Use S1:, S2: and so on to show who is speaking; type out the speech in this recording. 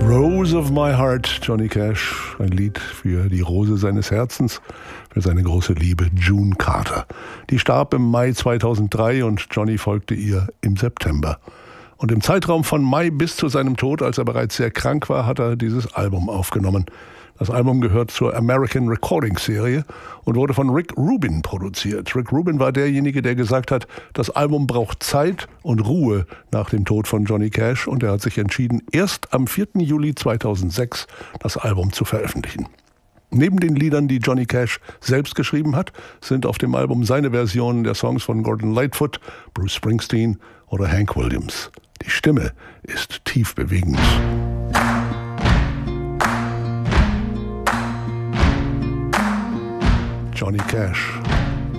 S1: Rose of My Heart, Johnny Cash, ein Lied für die Rose seines Herzens, für seine große Liebe June Carter. Die starb im Mai 2003 und Johnny folgte ihr im September. Und im Zeitraum von Mai bis zu seinem Tod, als er bereits sehr krank war, hat er dieses Album aufgenommen. Das Album gehört zur American Recording Serie und wurde von Rick Rubin produziert. Rick Rubin war derjenige, der gesagt hat, das Album braucht Zeit und Ruhe nach dem Tod von Johnny Cash, und er hat sich entschieden, erst am 4. Juli 2006 das Album zu veröffentlichen. Neben den Liedern, die Johnny Cash selbst geschrieben hat, sind auf dem Album seine Versionen der Songs von Gordon Lightfoot, Bruce Springsteen oder Hank Williams. Die Stimme ist tief bewegend. Johnny Cash.